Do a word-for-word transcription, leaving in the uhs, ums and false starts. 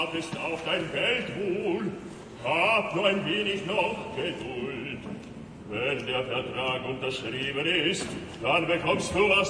wartest auf dein Geldwohl. Hab nur ein wenig noch Geduld. Wenn der Vertrag unterschrieben ist, dann bekommst du, was